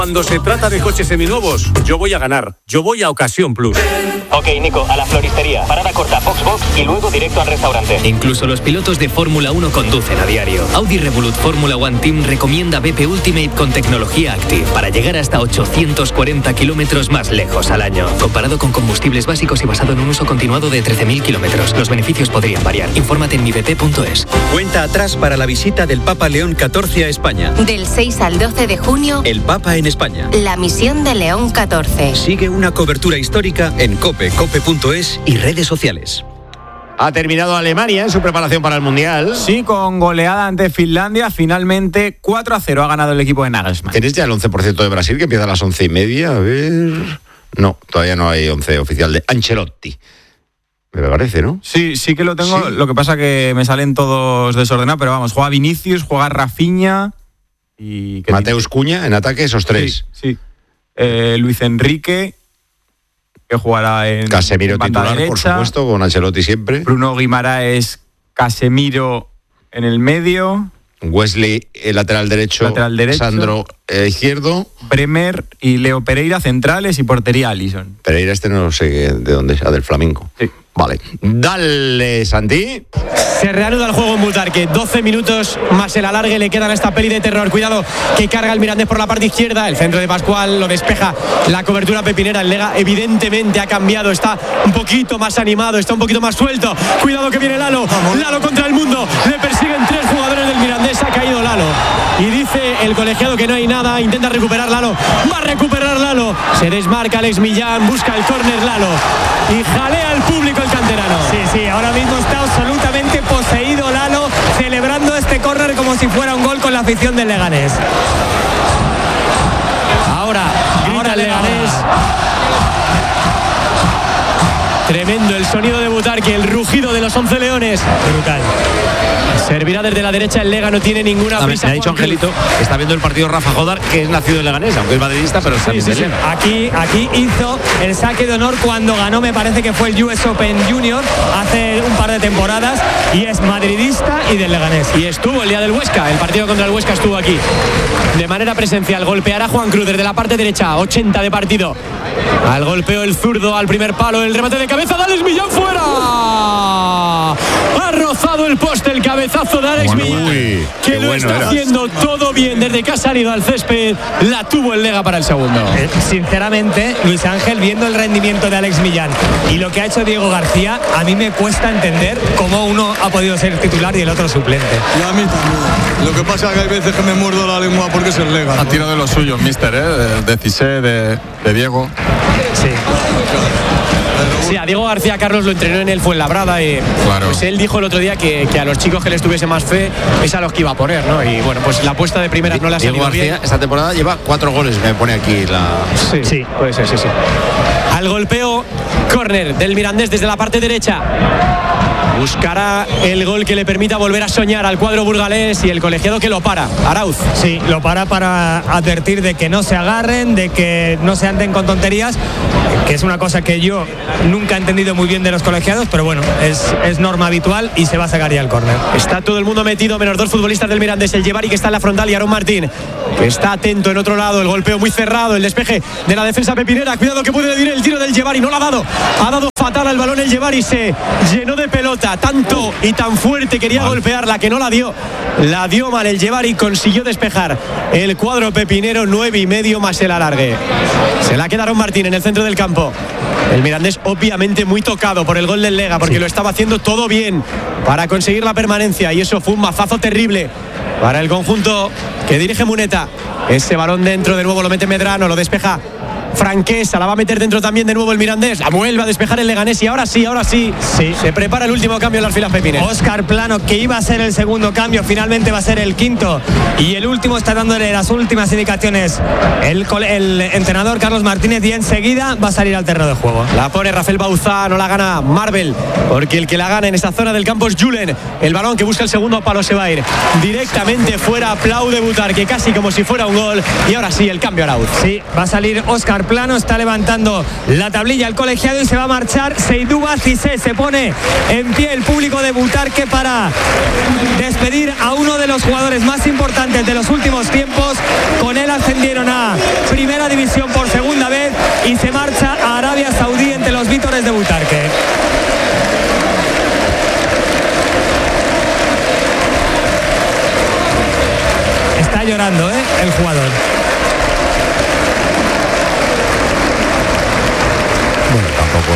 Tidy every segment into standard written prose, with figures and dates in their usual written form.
Cuando se trata de coches seminuevos, yo voy a ganar. Yo voy a Ocasión Plus. Ok, Nico, a la floristería. Parada corta, Foxbox y luego directo al restaurante. Incluso los pilotos de Fórmula 1 conducen a diario. Audi Revolut Fórmula 1 Team recomienda BP Ultimate con tecnología Active para llegar hasta 840 kilómetros más lejos al año. Comparado con combustibles básicos y basado en un uso continuado de 13.000 kilómetros, los beneficios podrían variar. Infórmate en mibp.es. Cuenta atrás para la visita del Papa León XIV a España. Del 6 al 12 de junio, El Papa en España. la misión de León XIV. Sigue una cobertura histórica en cope.es y redes sociales. Ha terminado Alemania en su preparación para el Mundial. Sí, con goleada ante Finlandia. Finalmente 4-0 ha ganado el equipo de Nagelsmann. ¿Tienes ya el 11% de Brasil que empieza a las 11:30? A ver... No, todavía no hay 11 oficial de Ancelotti. Me parece, ¿no? Sí que lo tengo. Sí. Lo que pasa que me salen todos desordenados, pero vamos, juega Vinicius, juega Rafinha y... Mateus Cunha en ataque, esos tres. Sí. Luis Enrique, que jugará en Casemiro banda titular, derecha, por supuesto, con Ancelotti siempre. Bruno Guimaraes, Casemiro en el medio, Wesley, el lateral derecho. Sandro, izquierdo. Bremer y Leo Pereira centrales y portería Alisson. Pereira no sé de dónde sea, del Flamengo. Sí. Vale. Dale, Santi. Se reanuda el juego en Butarque. 12 minutos más el alargue le quedan a esta peli de terror. Cuidado que carga el Mirandés por la parte izquierda. El centro de Pascual lo despeja. La cobertura pepinera. El Lega evidentemente ha cambiado. Está un poquito más animado. Está un poquito más suelto. Cuidado que viene Lalo. Lalo contra el mundo. Le persiguen 3 jugadores del Mirandés. Ha caído Lalo. Y dice el colegiado que no hay nada. Intenta recuperar Lalo. Va a recuperar Lalo. Se desmarca Alex Millán. Busca el córner Lalo. Y jalea al público el canterano. Sí, ahora mismo está absolutamente poseído Lalo, celebrando este córner como si fuera un gol con la afición del Leganés. Ahora el Leganés. Tremendo el sonido de Butarque, el rugido de los 11 leones. Brutal. Servirá desde la derecha, el Lega no tiene ninguna prisa. Me ha dicho Angelito que está viendo el partido Rafa Jodar, que es nacido en Leganés, aunque es madridista, pero está Sí. Aquí hizo el saque de honor cuando ganó, me parece que fue el US Open Junior hace un par de temporadas, y es madridista y del Leganés. Y estuvo el día del Huesca, el partido contra el Huesca estuvo aquí. De manera presencial, golpeará Juan Cruz desde la parte derecha, 80 de partido. Al golpeo el zurdo, al primer palo, el remate de cabeza de Alex Millán fuera. Ha rozado el poste, el cabezazo de Alex Millán, que lo está haciendo todo bien desde que ha salido al césped. La tuvo el Lega para el segundo. Sinceramente, Luis Ángel, viendo el rendimiento de Alex Millán y lo que ha hecho Diego García, a mí me cuesta entender cómo uno ha podido ser titular y el otro suplente. Y a mí también. Lo que pasa es que hay veces que me muerdo la lengua porque es el Lega. Ha tirado de los suyos, mister, de Cissé, de Diego. Sí, a Diego García Carlos lo entrenó en el Fuenlabrada y claro. Pues él dijo el otro día que a los chicos que les tuviese más fe es a los que iba a poner, ¿no? Y bueno, pues la apuesta de primera no la ha salido Diego García, bien. esta temporada lleva 4 goles, me pone aquí la... Sí, puede ser, sí. Al golpeo, córner del Mirandés desde la parte derecha. Buscará el gol que le permita volver a soñar al cuadro burgalés y el colegiado que lo para, Arauz. Sí, lo para advertir de que no se agarren, de que no se anden con tonterías, que es una cosa que yo nunca he entendido muy bien de los colegiados, pero bueno, es norma habitual y se va a sacar ya el córner. Está todo el mundo metido, menos 2 futbolistas del Mirandés, el Llevari que está en la frontal y Aarón Martín, que está atento en otro lado, el golpeo muy cerrado, el despeje de la defensa pepinera, cuidado que puede venir el tiro del Llevari, no lo ha dado fatal al balón el Llevari, se llenó de pelota, tanto y tan fuerte quería golpearla que no la dio mal el Llevari, consiguió despejar el cuadro pepinero, 9,5 más el alargue. Se la queda Aarón Martín en el centro del campo. El Mirandés obviamente muy tocado por el gol del Lega, porque lo estaba haciendo todo bien para conseguir la permanencia, y eso fue un mazazo terrible para el conjunto que dirige Muneta. Ese balón dentro, de nuevo lo mete Medrano, lo despeja Franquesa, la va a meter dentro también de nuevo el Mirandés, la vuelve a despejar el Leganés y ahora sí, se prepara el último cambio en las filas pepineras. Óscar Plano, que iba a ser el segundo cambio, finalmente va a ser el quinto, y el último está dándole las últimas indicaciones el entrenador Carlos Martínez, y enseguida va a salir al terreno de juego. La pone Rafael Bauzá, no la gana Marvel, porque el que la gana en esa zona del campo es Julen. El balón que busca el segundo palo se va a ir directamente fuera, aplaude Butarque casi como si fuera un gol, y ahora sí el cambio Arauz. Sí, va a salir Óscar Carplano. Está levantando la tablilla el colegiado y se va a marchar Seydou Cissé. Se pone en pie el público de Butarque para despedir a uno de los jugadores más importantes de los últimos tiempos. Con él ascendieron a Primera División por segunda vez y se marcha a Arabia Saudí entre los vítores de Butarque. Está llorando, el jugador. Bueno, tampoco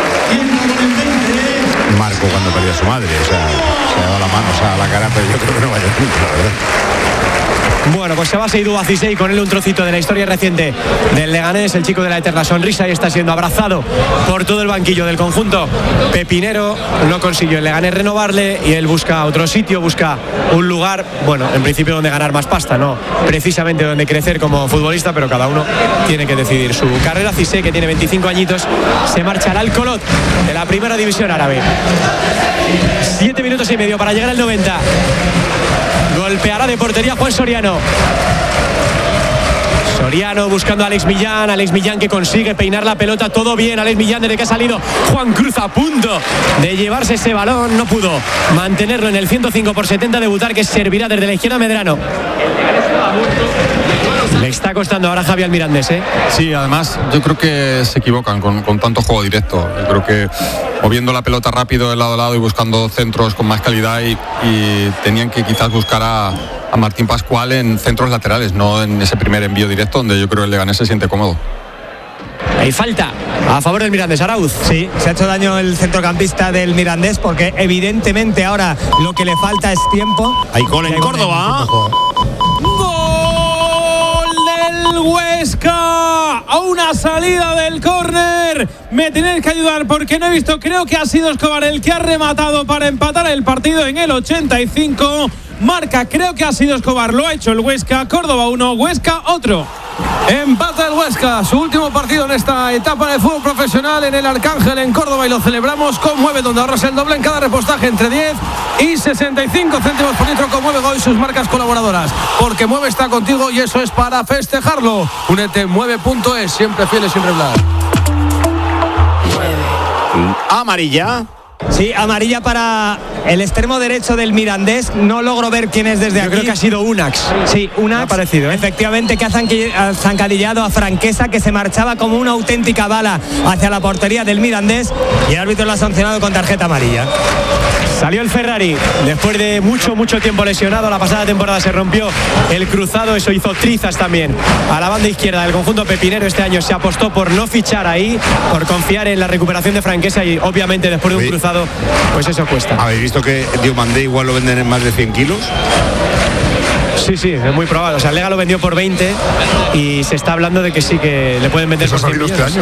es Marco cuando perdió a su madre, o sea, se ha dado la mano, o sea, a la cara, pero yo creo que no vaya nunca, la verdad. Bueno, pues se va Seydou Cissé y con él un trocito de la historia reciente del Leganés, el chico de la eterna sonrisa, y está siendo abrazado por todo el banquillo del conjunto pepinero. No consiguió el Leganés renovarle y él busca otro sitio, busca un lugar, bueno, en principio donde ganar más pasta, no precisamente donde crecer como futbolista, pero cada uno tiene que decidir su carrera. Cissé, que tiene 25 añitos, se marcha al Al-Kholot de la Primera División Árabe. 7 minutos y medio para llegar al 90. Golpeará de portería Juan Soriano. Soriano buscando a Alex Millán que consigue peinar la pelota, todo bien. Alex Millán, desde que ha salido Juan Cruz, a punto de llevarse ese balón, no pudo mantenerlo en el 105/70 de Butarque, que servirá desde la izquierda Medrano. Le está costando ahora Javi al Mirandés, Sí, además yo creo que se equivocan con tanto juego directo. Yo creo que moviendo la pelota rápido de lado a lado y buscando centros con más calidad y tenían que quizás buscar a Martín Pascual en centros laterales, no en ese primer envío directo donde yo creo que el Leganés se siente cómodo. Hay falta a favor del Mirandés. Arauz. Sí, se ha hecho daño el centrocampista del Mirandés porque evidentemente ahora lo que le falta es tiempo. Hay gol en Córdoba. Huesca a una salida del córner. Me tenéis que ayudar porque no he visto, creo que ha sido Escobar el que ha rematado para empatar el partido en el 85. Marca, creo que ha sido Escobar, lo ha hecho el Huesca. Córdoba 1, Huesca otro. Empata el Huesca, su último partido en esta etapa de fútbol profesional en el Arcángel, en Córdoba, y lo celebramos con Mueve, donde ahorras el doble en cada repostaje entre 10 y 65 céntimos por litro con Mueve Go y sus marcas colaboradoras, porque Mueve está contigo y eso es para festejarlo. Únete en mueve.es, siempre fieles sin regular. Amarilla. Sí, amarilla para el extremo derecho del Mirandés. No logro ver quién es desde aquí. Yo creo que ha sido Unax. Sí, Unax. Ha parecido, efectivamente, que ha zancadillado a Franquesa, que se marchaba como una auténtica bala hacia la portería del Mirandés, y el árbitro lo ha sancionado con tarjeta amarilla. Salió el Ferrari después de mucho tiempo lesionado. La pasada temporada se rompió el cruzado, eso hizo trizas también a la banda izquierda del conjunto pepinero. Este año se apostó por no fichar ahí, por confiar en la recuperación de Franquesa, y obviamente después de un cruzado, pues eso cuesta. ¿Habéis visto que Diomandé igual lo venden en más de 100 kilos? Sí, es muy probable. O sea, Lega lo vendió por 20 y se está hablando de que sí, que le pueden vender por 100 millones. Este año.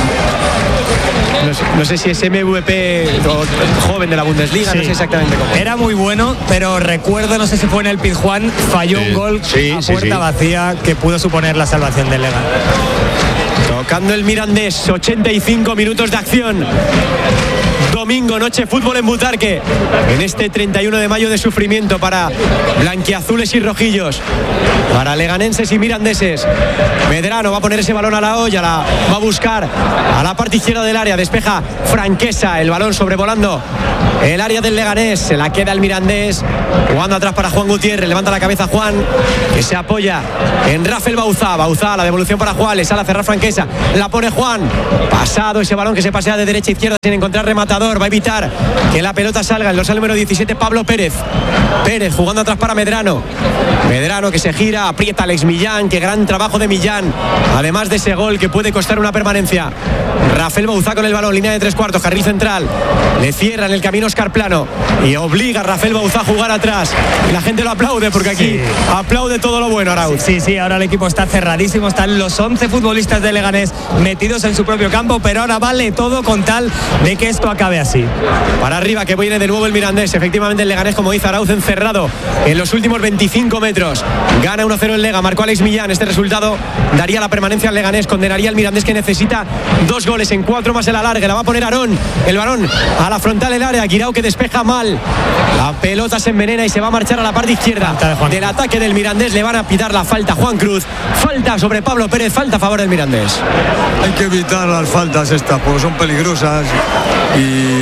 No sé si es MVP o joven de la Bundesliga, sí. No sé exactamente cómo. Era muy bueno, pero recuerdo, no sé si fue en el Pizjuán, falló un gol a puerta vacía que pudo suponer la salvación del Lega. Tocando el Mirandés, 85 minutos de acción. Domingo, noche, fútbol en Butarque. En este 31 de mayo de sufrimiento para blanquiazules y rojillos, para leganenses y mirandeses. Medrano va a poner ese balón a la olla, va a buscar a la parte izquierda del área, despeja Franquesa, el balón sobrevolando el área del Leganés, se la queda el Mirandés, jugando atrás para Juan Gutiérrez, levanta la cabeza Juan, que se apoya en Rafael Bauzá, la devolución para Juan, le sale a cerrar Franquesa, la pone Juan, pasado ese balón que se pasea de derecha a izquierda sin encontrar rematador, va a evitar que la pelota salga, en los número 17 Pablo Pérez jugando atrás para Medrano que se gira, aprieta a Alex Millán, qué gran trabajo de Millán, además de ese gol que puede costar una permanencia. Rafael Bauzá con el balón, línea de 3/4, carril central, le cierra en el camino Óscar Plano y obliga a Rafael Bauzá a jugar atrás, y la gente lo aplaude porque aquí aplaude todo lo bueno, Arauz. Sí, ahora el equipo está cerradísimo, están los 11 futbolistas de Leganés metidos en su propio campo, pero ahora vale todo con tal de que esto acabe acabe así. Para arriba que viene de nuevo el Mirandés. Efectivamente el Leganés, como dice Arauz, encerrado en los últimos 25 metros. Gana 1-0 el Lega, marcó Alex Millán. Este resultado daría la permanencia al Leganés, condenaría al Mirandés, que necesita 2 goles en 4 más el alargue. La va a poner Aarón, el balón a la frontal del área. Guirao, que despeja mal. La pelota se envenena y se va a marchar a la parte izquierda del ataque del Mirandés. Le van a pitar la falta a Juan Cruz. Falta sobre Pablo Pérez, falta a favor del Mirandés. Hay que evitar las faltas estas porque son peligrosas y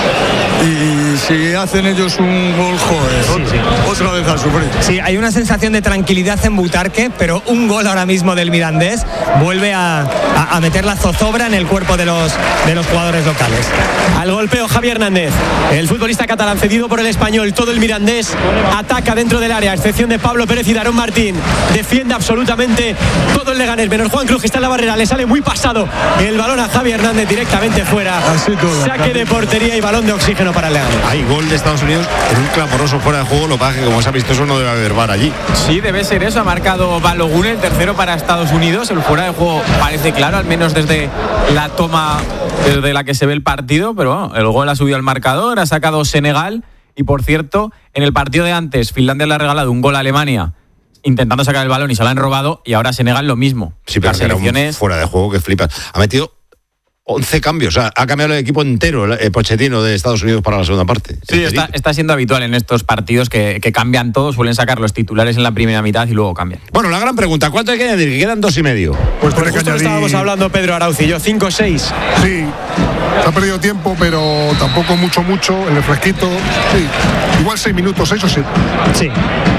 si hacen ellos un gol, joder, otra vez a sufrir. Sí, hay una sensación de tranquilidad en Butarque, pero un gol ahora mismo del Mirandés vuelve a meter la zozobra en el cuerpo de los jugadores locales. Al golpeo Javi Hernández, el futbolista catalán cedido por el Español. Todo el Mirandés ataca dentro del área, a excepción de Pablo Pérez y Darón Martín. Defiende absolutamente todo el Leganés, menos Juan Cruz, que está en la barrera. Le sale muy pasado el balón a Javi Hernández, directamente fuera. Saque de portería y balón de oxígeno para el Leganés. Hay gol de Estados Unidos en un clamoroso fuera de juego. Lo que pasa es que, como se ha visto, eso no debe haber VAR allí. Sí, debe ser eso. Ha marcado Balogun, el tercero para Estados Unidos. El fuera de juego parece claro, al menos desde la toma desde la que se ve el partido. Pero bueno, el gol ha subido al marcador, ha sacado Senegal. Y por cierto, en el partido de antes, Finlandia le ha regalado un gol a Alemania intentando sacar el balón y se lo han robado. Y ahora Senegal lo mismo. Sí, pero las selecciones fuera de juego que flipas. Ha metido 11 cambios, o sea, ha cambiado el equipo entero, el Pochettino de Estados Unidos para la segunda parte. Sí, está siendo habitual en estos partidos que cambian todo, suelen sacar los titulares en la primera mitad y luego cambian. Bueno, la gran pregunta, ¿cuánto hay que añadir? Que quedan 2,5. Pues justo estábamos hablando Pedro Arauz y yo, 5-6. Sí, se ha perdido tiempo, pero tampoco mucho, en el fresquito. Sí, igual 6 minutos, 6 o 7. Sí.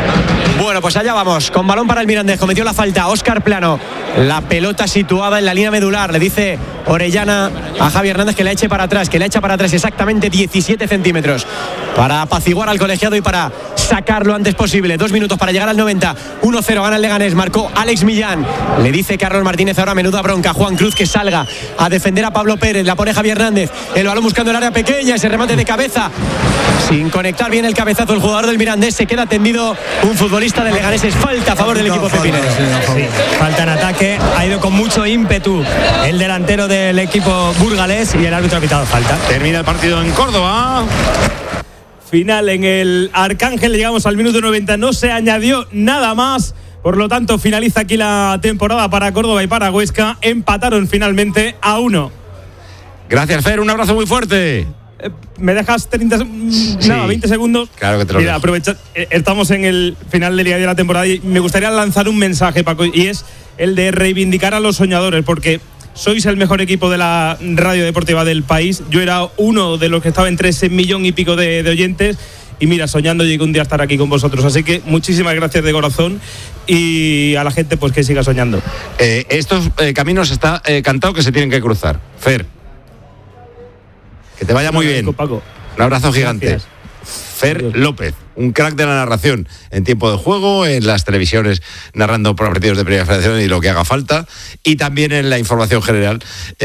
Bueno, pues allá vamos, con balón para el Mirandés, cometió la falta Óscar Plano, la pelota situada en la línea medular, le dice Orellana a Javi Hernández que la eche para atrás, exactamente 17 centímetros, para apaciguar al colegiado y para sacar lo antes posible. 2 minutos para llegar al 90, 1-0, gana el Leganés, marcó Alex Millán, le dice Carlos Martínez ahora menuda bronca, Juan Cruz que salga a defender a Pablo Pérez, la pone Javi Hernández, el balón buscando el área pequeña, ese remate de cabeza, sin conectar bien el cabezazo el jugador del Mirandés, se queda tendido un futbolista del Leganés, es falta a favor del equipo pepinero. Sí, falta en ataque, ha ido con mucho ímpetu el delantero del equipo burgalés y el árbitro ha pitado falta. Termina el partido en Córdoba. Final en el Arcángel, llegamos al minuto 90, no se añadió nada más. Por lo tanto, finaliza aquí la temporada para Córdoba y para Huesca. Empataron finalmente a 1. Gracias, Fer, un abrazo muy fuerte. ¿Me dejas 20 segundos? Claro que te lo Mira, dejo. aprovecha, estamos en el final del día de la temporada y me gustaría lanzar un mensaje, Paco, y es el de reivindicar a los soñadores, porque sois el mejor equipo de la radio deportiva del país. Yo era uno de los que estaba entre ese 1,5 millones de oyentes. Y mira, soñando llegué un día a estar aquí con vosotros. Así que muchísimas gracias de corazón y a la gente pues que siga soñando. Estos caminos está cantado que se tienen que cruzar. Fer, que te vaya muy bien. Paco. Un abrazo gigante. Gracias. Fer López, un crack de la narración en tiempo de juego, en las televisiones narrando partidos de Primera Federación y lo que haga falta, y también en la información general.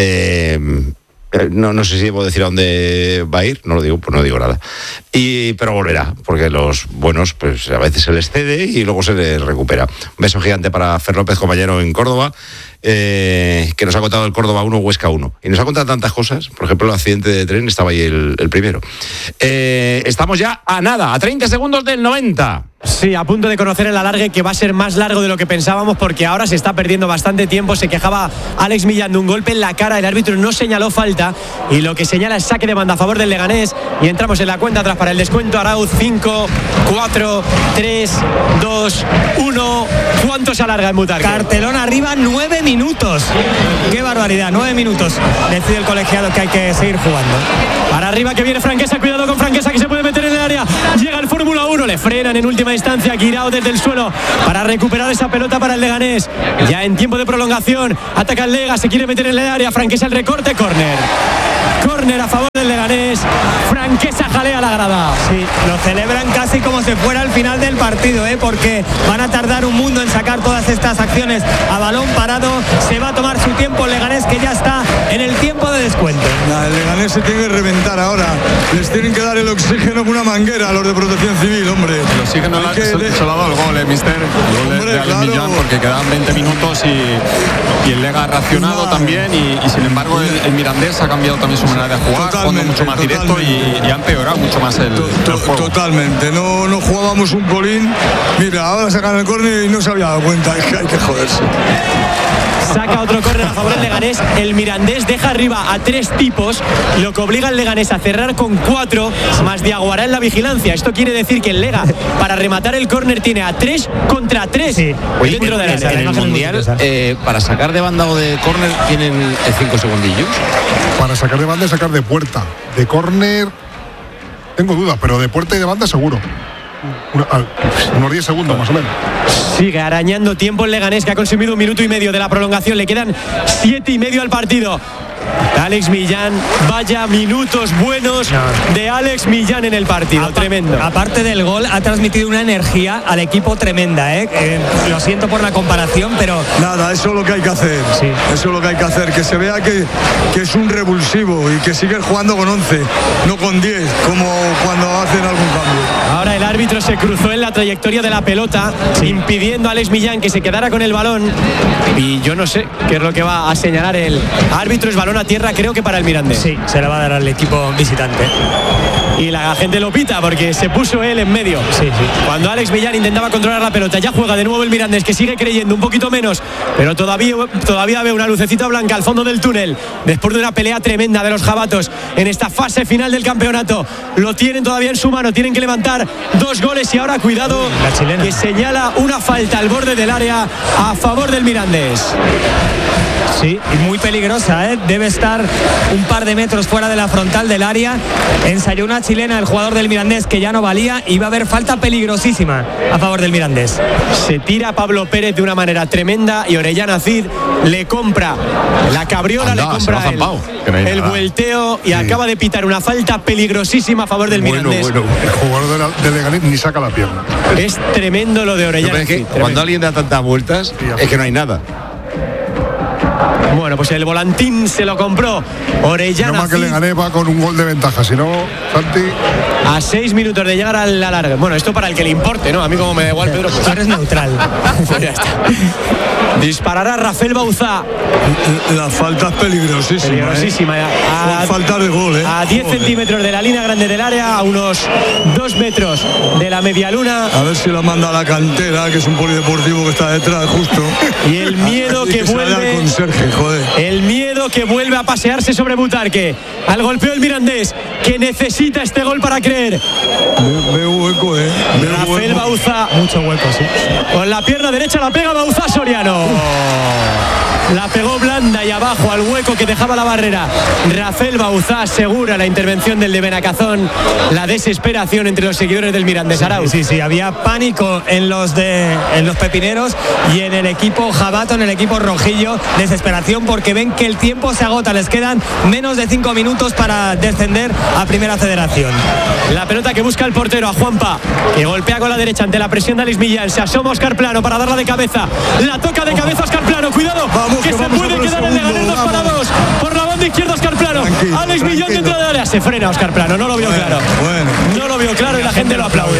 No sé si debo decir a dónde va a ir, no lo digo, pues no digo nada. Pero volverá, porque los buenos pues a veces se les cede y luego se les recupera. Un beso gigante para Fer López, compañero en Córdoba, que nos ha contado el Córdoba 1, Huesca 1. Y nos ha contado tantas cosas, por ejemplo el accidente de tren, estaba ahí el primero. Estamos ya a 30 segundos del 90. Sí, a punto de conocer el alargue, que va a ser más largo de lo que pensábamos, porque ahora se está perdiendo bastante tiempo. Se quejaba Alex Millán de un golpe en la cara, el árbitro no señaló falta y lo que señala es saque de banda a favor del Leganés y entramos en la cuenta atrás para el descuento. Arauz, 5, 4, 3, 2, 1. ¿Cuánto se alarga en Butarque? Cartelón arriba, 9 minutos. Qué barbaridad, 9 minutos. Decide el colegiado que hay que seguir jugando. Para arriba que viene Franquesa, cuidado con Franquesa que se puede meter en el área. Llega el Fórmula 1, le frenan en última instancia. Guirao desde el suelo para recuperar esa pelota para el Leganés. Ya en tiempo de prolongación, ataca el Lega, se quiere meter en el área. Franquesa el recorte, córner a favor del Leganés. Franquesa jalea la grada. Sí, lo celebran casi como si fuera el final del partido, porque van a tardar un mundo en sacar todas estas acciones a balón parado. Se va a tomar su tiempo el Leganés, que ya está en el tiempo de descuento. El Leganés se tiene que reventar ahora. Les tienen que dar el oxígeno con una manguera a los de Protección Civil, hombre. El oxígeno se lo ha dado el gol, mister. El gol de Alex Millán, porque quedaban 20 minutos y el Lega ha reaccionado también y sin embargo el Mirandés ha cambiado también su manera de jugar, jugando mucho más directo y ha empeorado mucho más el juego. Totalmente, no jugábamos un colín. Mira, ahora sacan el córner y no se había dado cuenta, es que hay que joderse. Saca otro córner a favor del Leganés. El Mirandés deja arriba a 3 tipos, lo que obliga al Leganés a cerrar con 4, más Diaguará en la vigilancia. Esto quiere decir que el Lega, para rematar el córner, tiene a 3 contra 3 dentro de la área. En el Mundial, para sacar de banda o de córner, ¿tienen 5 segundillos? Para sacar de banda y sacar de puerta. De córner, tengo dudas, pero de puerta y de banda seguro. Unos 10 segundos más o menos. Sigue arañando tiempo el Leganés, que ha consumido 1 minuto y medio de la prolongación. Le quedan 7 y medio al partido. Alex Millán, vaya minutos buenos de Alex Millán en el partido, tremendo. Aparte del gol, ha transmitido una energía al equipo tremenda, lo siento por la comparación, pero... Nada, eso es lo que hay que hacer, eso es lo que hay que hacer, que se vea que es un revulsivo y que sigue jugando con 11, no con 10, como cuando hacen algún cambio. Ahora el árbitro se cruzó en la trayectoria de la pelota, impidiendo a Alex Millán que se quedara con el balón, y yo no sé qué es lo que va a señalar el árbitro. Es balón a tierra, creo que para el Mirandés. Sí, se la va a dar al equipo visitante. Y la gente lo pita porque se puso él en medio. Cuando Alex Millán intentaba controlar la pelota, ya juega de nuevo el Mirandés, que sigue creyendo un poquito menos, pero todavía ve una lucecita blanca al fondo del túnel, después de una pelea tremenda de los jabatos en esta fase final del campeonato. Lo tienen todavía en su mano, tienen que levantar 2 goles y ahora cuidado, que señala una falta al borde del área a favor del Mirandés. Sí, y muy peligrosa, debe estar un par de metros fuera de la frontal del área. Ensayó una chilena el jugador del Mirandés que ya no valía, y va a haber falta peligrosísima a favor del Mirandés. Se tira Pablo Pérez de una manera tremenda y Orellana Cid le compra la cabriola, le compra el vuelteo y acaba de pitar una falta peligrosísima a favor del Mirandés. El jugador del Leganés ni saca la pierna. Es tremendo lo de Orellana Cid. Cuando alguien da tantas vueltas es que no hay nada. Bueno, pues el volantín se lo compró Orellana. No más que le gané, va con un gol de ventaja, si no, Santi. A 6 minutos de llegar al alargue. Bueno, esto para el que le importe, ¿no? A mí como me da igual, Pedro. Pues eres neutral. Pues ya está. Disparará Rafael Bauzá. La falta es peligrosísima. Peligrosísima. Falta de gol, A 10 centímetros de la línea grande del área, a unos 2 metros de la medialuna. A ver si la manda a la cantera, que es un polideportivo que está detrás, justo. Y el miedo que vuelve. El miedo que vuelve a pasearse sobre Butarque. Al golpeo el Mirandés, que necesita este gol para creer. Veo hueco, Rafael Bauzá. Mucho hueco, sí. Con la pierna derecha la pega Bauzá Soriano. La pegó blanda y abajo al hueco que dejaba la barrera. Rafael Bauzá asegura la intervención del de Benacazón. La desesperación entre los seguidores del Mirandés. Arauz. Sí, había pánico en los pepineros y en el equipo jabato, en el equipo rojillo. Desesperación porque ven que el tiempo se agota. Les quedan menos de 5 minutos para descender a Primera Federación. La pelota que busca el portero, a Juanpa, que golpea con la derecha ante la presión de Alex Millán. Se asoma Óscar Plano para darla de cabeza. La toca de cabeza Óscar Plano. Cuidado, que se puede quedar el Leganés 2 para 2. Por la banda izquierda Óscar Plano. Alex Millán dentro del área. Se frena Óscar Plano. No lo vio claro. No lo vio claro y la gente lo aplaude.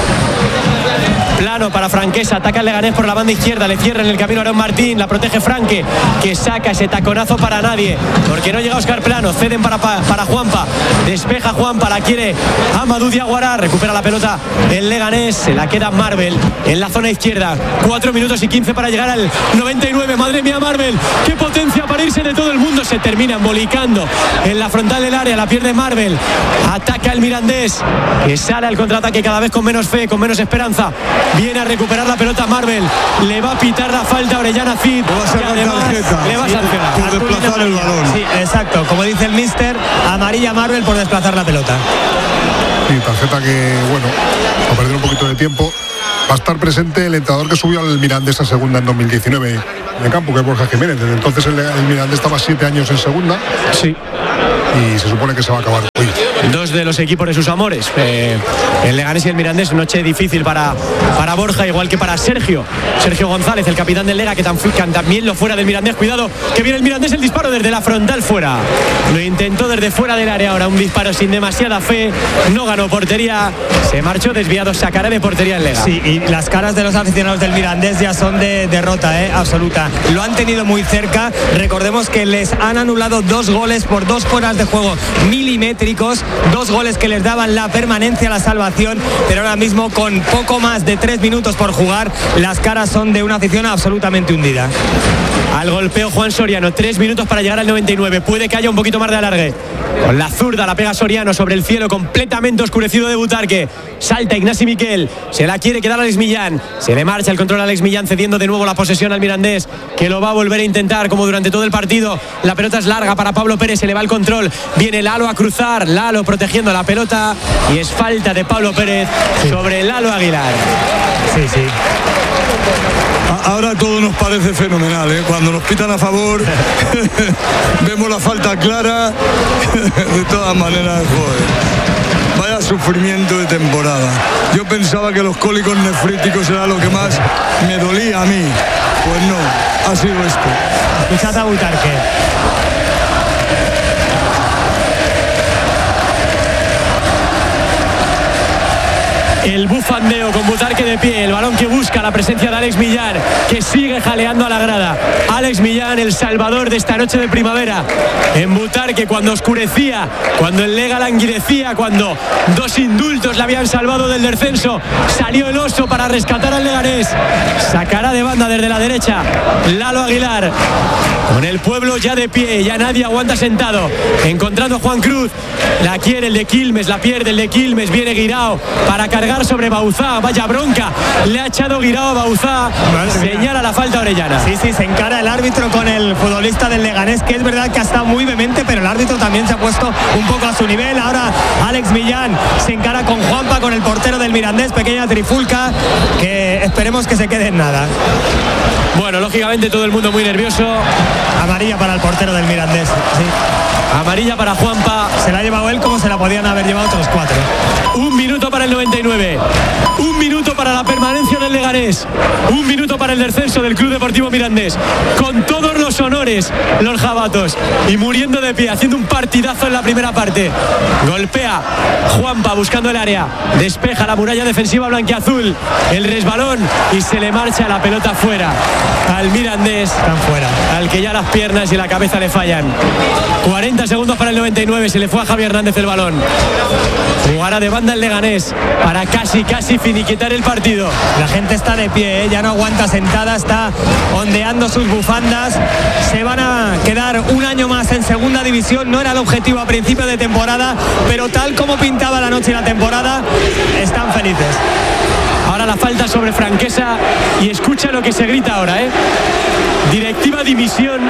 Plano para Franquesa, ataca el Leganés por la banda izquierda, le cierra en el camino a Aaron Martín, la protege Franque, que saca ese taconazo para nadie, porque no llega Óscar Plano, ceden para Juanpa, despeja Juanpa, la quiere Amadou Diaguará, recupera la pelota el Leganés, se la queda Marvel en la zona izquierda, 4 minutos y 15 para llegar al 99, madre mía Marvel, qué potencia para irse de todo el mundo, se termina embolicando en la frontal del área, la pierde Marvel, ataca el Mirandés, que sale al contraataque cada vez con menos fe, con menos esperanza. Viene a recuperar la pelota Marvel. Le va a pitar la falta a Orellana Cid. Le va a sancionar por desplazar el balón. Sí, exacto. Como dice el míster, amarilla Marvel por desplazar la pelota. Sí, tarjeta que, bueno, a perder un poquito de tiempo. Va a estar presente el entrenador que subió al Mirandés a segunda en 2019 en el campo, que es Borja Jiménez. Desde entonces el Mirandés estaba 7 años en segunda. Sí. Y se supone que se va a acabar hoy. dos de los equipos de sus amores. El Leganés y el Mirandés, noche difícil para Borja, igual que para Sergio González, el capitán del Lega, que también lo fuera del Mirandés. Cuidado, que viene el Mirandés, el disparo desde la frontal fuera. Lo intentó desde fuera del área, ahora un disparo sin demasiada fe, no ganó portería, se marchó desviado, sacará de portería el Lega. Sí, y las caras de los aficionados del Mirandés ya son de derrota absoluta. Lo han tenido muy cerca. Recordemos que les han anulado 2 goles por 2 fueras de juego milimétricos, 2 goles que les daban la permanencia, la salvación, pero ahora mismo con poco más de 3 minutos por jugar, las caras son de una afición absolutamente hundida. Al golpeo Juan Soriano, 3 minutos para llegar al 99, puede que haya un poquito más de alargue. Con la zurda la pega Soriano sobre el cielo completamente oscurecido de Butarque. Salta Ignasi Miquel, se la quiere quedar Alex Millán, se le marcha el control a Alex Millán, cediendo de nuevo la posesión al Mirandés, que lo va a volver a intentar como durante todo el partido. La pelota es larga para Pablo Pérez, se le va el control, viene Lalo a cruzar, Lalo protegiendo la pelota, y es falta de Pablo Pérez sobre Lalo Aguilar. Sí. Ahora todo nos parece fenomenal, ¿eh? Cuando nos pitan a favor vemos la falta clara. De todas maneras, joder, vaya sufrimiento de temporada. Yo pensaba que los cólicos nefríticos era lo que más me dolía a mí. Pues no, ha sido esto. Escuchad a Butarque. El bufandeo con Butarque de pie, el balón que busca la presencia de Alex Millán, que sigue jaleando a la grada. Alex Millán, el salvador de esta noche de primavera. En Butarque, cuando oscurecía, cuando el Lega languidecía, cuando 2 indultos le habían salvado del descenso, salió el oso para rescatar al Leganés. Sacará de banda desde la derecha Lalo Aguilar, con el pueblo ya de pie, ya nadie aguanta sentado. Encontrando a Juan Cruz, la quiere el de Quilmes, la pierde el de Quilmes, viene Guirao para cargar sobre Bauzá, vaya bronca le ha echado Guirao a Bauzá, señala la falta Orellana. Sí, se encara el árbitro con el futbolista del Leganés, que es verdad que ha estado muy vehemente, pero el árbitro también se ha puesto un poco a su nivel. Ahora Alex Millán se encara con Juanpa, con el portero del Mirandés, pequeña trifulca que esperemos que se quede en nada. Bueno, lógicamente todo el mundo muy nervioso. Amarilla para el portero del Mirandés, sí. Amarilla para Juanpa. Se la ha llevado él como se la podían haber llevado otros 4. 1 minuto para el 99. 1 minuto para la permanencia del Leganés. 1 minuto para el descenso del Club Deportivo Mirandés. Con todos los honores, los jabatos. Y muriendo de pie, haciendo un partidazo en la primera parte. Golpea Juanpa buscando el área. Despeja la muralla defensiva blanquiazul. El resbalón y se le marcha la pelota fuera. Al Mirandés. Están fuera. Al que ya las piernas y la cabeza le fallan. 40 segundos para el 99. Se le fue a Javi Hernández el balón. Jugará de banda el Leganés para casi finiquitar el partido. La gente está de pie, ya no aguanta sentada, está ondeando sus bufandas. Se van a quedar un año más en segunda división. No era el objetivo a principio de temporada, pero tal como pintaba la noche y la temporada, están felices. Ahora la falta sobre Franquesa y escucha lo que se grita ahora, Directiva dimisión.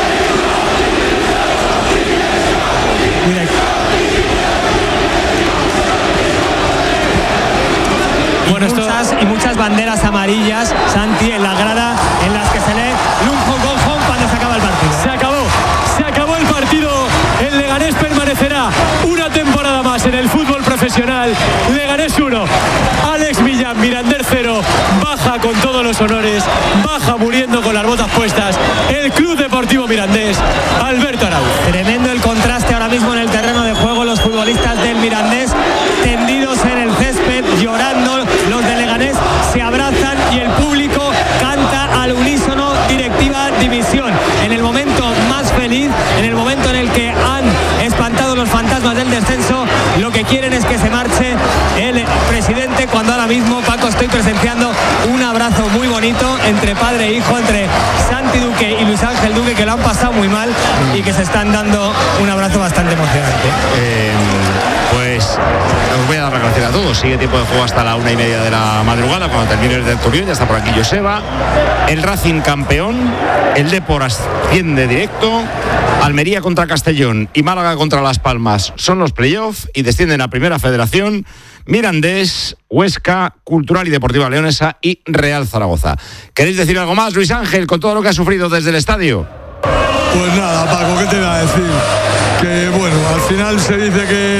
Muchas banderas amarillas, Santi, en la grada, en las que se lee Lunjo Gojón cuando se acaba el partido. Se acabó el partido. El Leganés permanecerá una temporada más en el fútbol profesional. Leganés 1, Alex Millán, Mirandés 0. Baja con todos los honores, baja muriendo con las botas puestas el Club Deportivo Mirandés, Alberto Arauz. Tremendo el contraste ahora mismo en el terreno de juego. Los futbolistas del Mirandés tendidos en el césped, llorando. Los de Leganés se abrazan y el público canta al unísono: directiva dimisión. En el momento más feliz, en el momento en el que han espantado los fantasmas del descenso, lo que quieren es que se marche el presidente, cuando ahora mismo, Paco, estoy presenciando un abrazo muy bonito entre padre e hijo, entre Santi Duque y Luis Ángel Duque, que lo han pasado muy mal y que se están dando un abrazo bastante emocionante. Pues os voy a dar las gracias a todos. Sigue tiempo de juego hasta la 1:30 de la madrugada, cuando termine el tertulión. Ya está por aquí Joseba. El Racing campeón, el Depor asciende directo, Almería contra Castellón y Málaga contra Las Palmas son los playoffs y descienden a Primera Federación Mirandés, Huesca, Cultural y Deportiva Leonesa y Real Zaragoza. ¿Queréis decir algo más, Luis Ángel, con todo lo que ha sufrido desde el estadio? Pues nada, Paco, ¿qué te iba a decir? Que bueno, al final se dice que